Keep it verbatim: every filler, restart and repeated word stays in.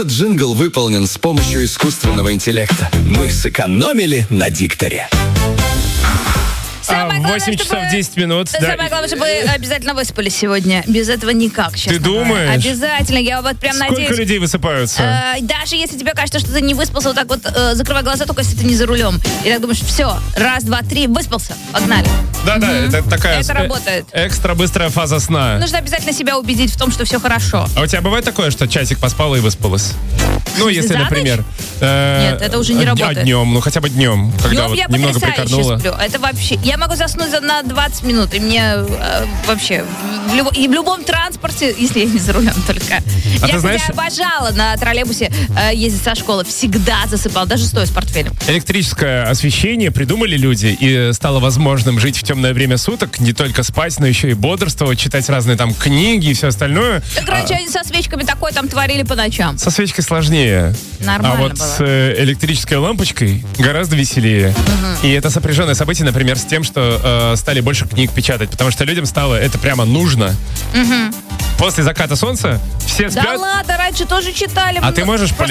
Этот джингл выполнен с помощью искусственного интеллекта. Мы сэкономили на дикторе. Самое главное, восемь часов десять минут. Самое Да. главное, чтобы вы обязательно выспались сегодня. Без этого никак, честно Ты говоря. думаешь? Обязательно. Я вот прям Сколько надеюсь. людей высыпаются? Э, даже если тебе кажется, что ты не выспался, вот так вот э, закрывай глаза, только если ты не за рулем. И так думаешь, все, раз, два, три, выспался, погнали. Да-да, это такая Это э- работает. экстра быстрая фаза сна. Нужно обязательно себя убедить в том, что все хорошо. А у тебя бывает такое, что часик поспала и выспалась? Ну, если, За ночь? например... э, Нет, это уже не а- работает. А днем, ну хотя бы днем, когда Днем вот я немного потрясающе прикорнула. сплю. Это вообще... Я могу заснуть за- на двадцать минут, и мне э, вообще... В, любо- и в любом транспорте, если я не за рулем только. А я, ты знаешь- кстати, обожала на троллейбусе э, ездить со школы. Всегда засыпала, даже стоя с портфелем. Электрическое освещение придумали люди, и стало возможным жить в темное время суток, не только спать, но еще и бодрствовать, читать разные там книги и все остальное. Так раньше они со свечками такое там творили по ночам. Со свечкой сложнее. Нормально А вот было. с э, электрической лампочкой гораздо веселее. И это сопряженное событие, например, с тем, что э, стали больше книг печатать, потому что людям стало это прямо нужно. После заката солнца все Да спят, ладно, раньше тоже читали. а ты можешь